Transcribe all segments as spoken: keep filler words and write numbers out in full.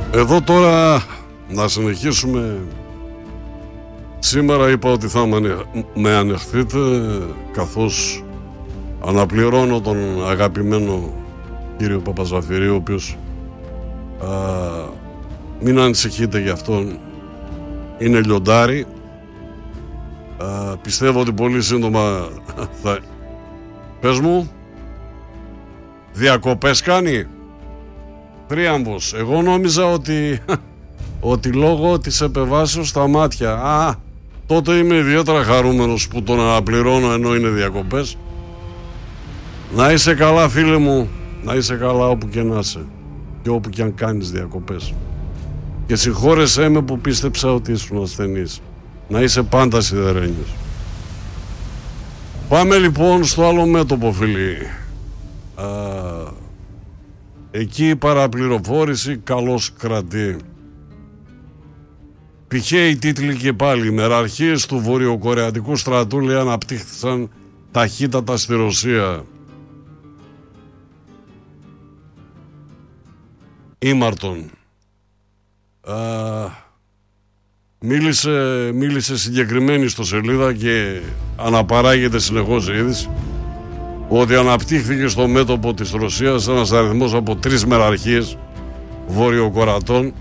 Εδώ τώρα να συνεχίσουμε. Σήμερα είπα ότι θα με ανεχθείτε, καθώς αναπληρώνω τον αγαπημένο κύριο Παπαζαφυρίου, ο οποίος α, μην ανησυχείτε για αυτόν, είναι λιοντάρι. α, Πιστεύω ότι πολύ σύντομα θα... Πες μου, διακοπές κάνει Τρίαμβος. Εγώ νόμιζα ότι ότι λόγω της επεμβάσεως στα μάτια. Α, τότε είμαι ιδιαίτερα χαρούμενος που τον αναπληρώνω ενώ είναι διακοπές. Να είσαι καλά, φίλε μου. Να είσαι καλά όπου και να είσαι και όπου και αν κάνεις διακοπές. Και συγχώρεσέ με που πίστεψα ότι ήσουν ασθενής. Να είσαι πάντα σιδερένιος. Πάμε λοιπόν στο άλλο μέτωπο, φίλοι. Α, εκεί η παραπληροφόρηση καλώς κρατεί. Πηχαίοι τίτλοι και πάλι. Οι μεραρχίες του βορειοκορεατικού στρατού, λέει, αναπτύχθησαν ταχύτατα στη Ρωσία. Ήμαρτον. Α, μίλησε, μίλησε συγκεκριμένη στο σελίδα και αναπαράγεται συνεχώς η είδηση ότι αναπτύχθηκε στο μέτωπο της Ρωσίας ένας αριθμός από τρεις μεραρχίες βορειοκορατών.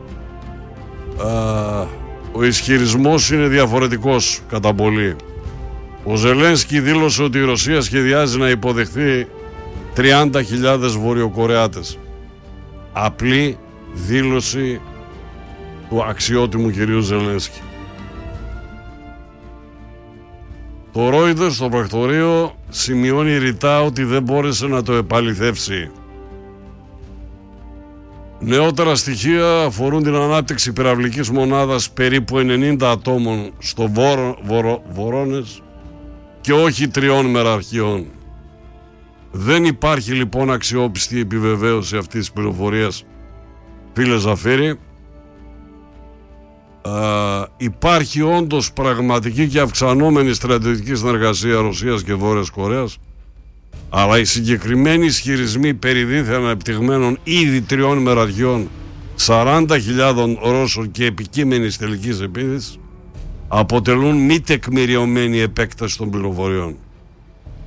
Α, ο ισχυρισμός είναι διαφορετικός κατά πολύ. Ο Ζελένσκι δήλωσε ότι η Ρωσία σχεδιάζει να υποδεχθεί τριάντα χιλιάδες βορειοκορεάτες. Απλή δήλωση του αξιότιμου κυρίου Ζελένσκι. Το Reuters στο πρακτορείο σημειώνει ρητά ότι δεν μπόρεσε να το επαληθεύσει. Νεότερα στοιχεία αφορούν την ανάπτυξη πυραυλικής μονάδας περίπου ενενήντα ατόμων στο Βορο, Βορο, Βορόνες και όχι τριών μεραρχιών. Δεν υπάρχει λοιπόν αξιόπιστη επιβεβαίωση αυτής της πληροφορίας, φίλε Ζαφύρη. Α, υπάρχει όντως πραγματική και αυξανόμενη στρατιωτική συνεργασία Ρωσίας και Βόρειας Κορέας, αλλά οι συγκεκριμένοι ισχυρισμοί περί δίθεν ανεπτυγμένων ήδη τριών μεραρχιών, σαράντα χιλιάδων Ρώσων και επικείμενης τελικής επίθεσης αποτελούν μη τεκμηριωμένη επέκταση των πληροφοριών.